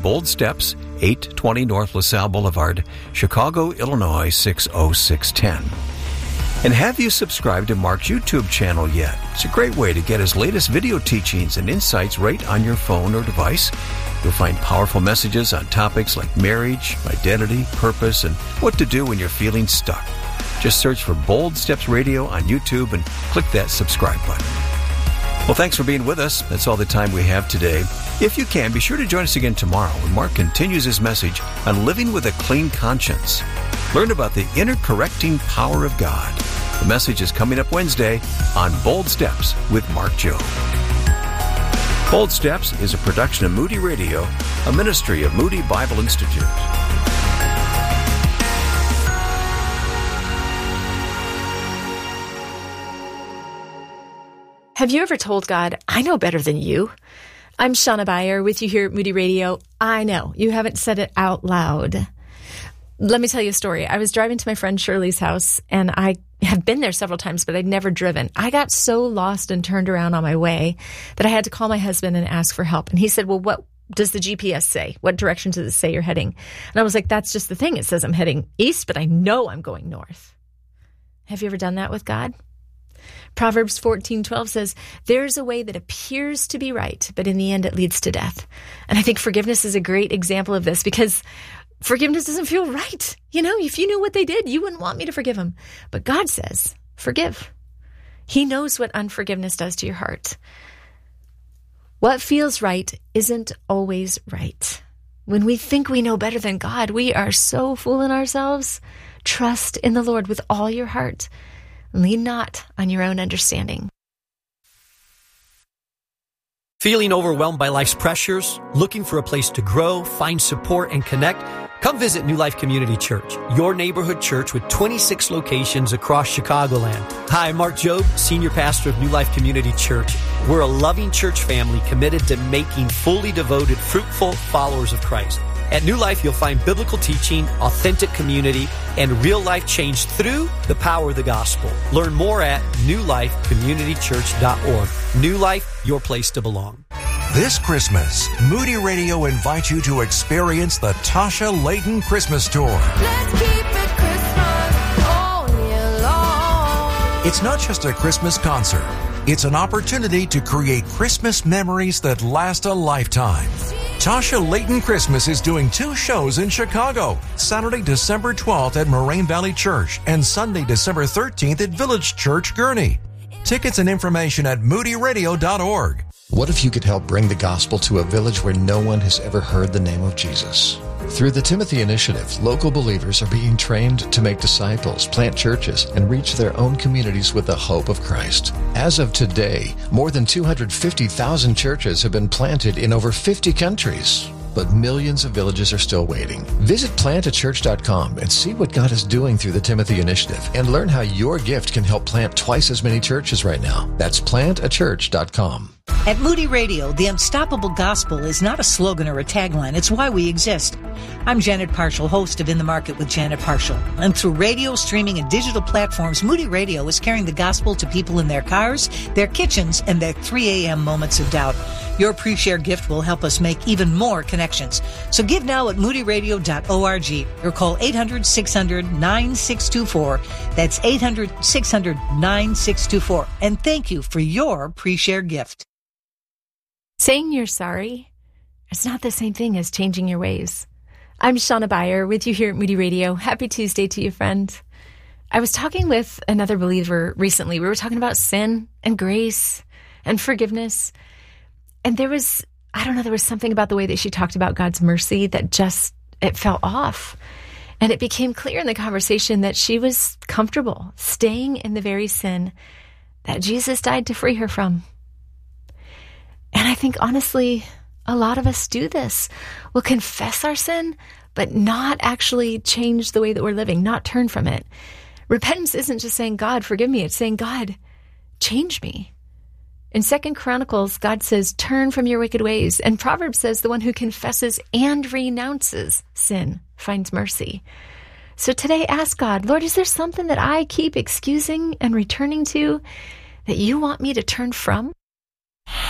Bold Steps, 820 North LaSalle Boulevard, Chicago, Illinois, 60610. And have you subscribed to Mark's YouTube channel yet? It's a great way to get his latest video teachings and insights right on your phone or device. You'll find powerful messages on topics like marriage, identity, purpose, and what to do when you're feeling stuck. Just search for Bold Steps Radio on YouTube and click that subscribe button. Well, thanks for being with us. That's all the time we have today. If you can, be sure to join us again tomorrow when Mark continues his message on living with a clean conscience. Learn about the inner correcting power of God. The message is coming up Wednesday on Bold Steps with Mark Jobe. Bold Steps is a production of Moody Radio, a ministry of Moody Bible Institute. Have you ever told God, I know better than you? I'm Shauna Beyer with you here at Moody Radio. I know, you haven't said it out loud. Let me tell you a story. I was driving to my friend Shirley's house, and I have been there several times, but I'd never driven. I got so lost and turned around on my way that I had to call my husband and ask for help. And he said, well, what does the GPS say? What direction does it say you're heading? And I was like, that's just the thing. It says I'm heading east, but I know I'm going north. Have you ever done that with God? Proverbs 14:12 says, there's a way that appears to be right, but in the end it leads to death. And I think forgiveness is a great example of this because forgiveness doesn't feel right. You know, if you knew what they did, you wouldn't want me to forgive them. But God says, forgive. He knows what unforgiveness does to your heart. What feels right isn't always right. When we think we know better than God, we are so fooling ourselves. Trust in the Lord with all your heart. Lean not on your own understanding. Feeling overwhelmed by life's pressures? Looking for a place to grow, find support, and connect? Come visit New Life Community Church, your neighborhood church with 26 locations across Chicagoland. Hi, I'm Mark Jobe, Senior Pastor of New Life Community Church. We're a loving church family committed to making fully devoted, fruitful followers of Christ. At New Life, you'll find biblical teaching, authentic community, and real-life change through the power of the gospel. Learn more at newlifecommunitychurch.org. New Life, your place to belong. This Christmas, Moody Radio invites you to experience the Tasha Layton Christmas Tour. Let's keep it Christmas all year long. It's not just a Christmas concert. It's an opportunity to create Christmas memories that last a lifetime. Tasha Layton Christmas is doing 2 shows in Chicago, Saturday, December 12th at Moraine Valley Church and Sunday, December 13th at Village Church, Gurnee. Tickets and information at moodyradio.org. What if you could help bring the gospel to a village where no one has ever heard the name of Jesus? Through the Timothy Initiative, local believers are being trained to make disciples, plant churches, and reach their own communities with the hope of Christ. As of today, more than 250,000 churches have been planted in over 50 countries. But millions of villages are still waiting. Visit plantachurch.com and see what God is doing through the Timothy Initiative and learn how your gift can help plant twice as many churches right now. That's plantachurch.com. At Moody Radio, the unstoppable gospel is not a slogan or a tagline. It's why we exist. I'm Janet Parshall, host of In the Market with Janet Parshall. And through radio, streaming, and digital platforms, Moody Radio is carrying the gospel to people in their cars, their kitchens, and their 3 a.m. moments of doubt. Your pre-share gift will help us make even more connections. So give now at moodyradio.org or call 800-600-9624. That's 800-600-9624. And thank you for your pre-share gift. Saying you're sorry is not the same thing as changing your ways. I'm Shauna Beyer with you here at Moody Radio. Happy Tuesday to you, friend. I was talking with another believer recently. We were talking about sin and grace and forgiveness. And there was something about the way that she talked about God's mercy that it fell off. And it became clear in the conversation that she was comfortable staying in the very sin that Jesus died to free her from. And I think, honestly, a lot of us do this. We'll confess our sin, but not actually change the way that we're living, not turn from it. Repentance isn't just saying, God, forgive me. It's saying, God, change me. In 2 Chronicles, God says, turn from your wicked ways. And Proverbs says, the one who confesses and renounces sin finds mercy. So today, ask God, Lord, is there something that I keep excusing and returning to that you want me to turn from?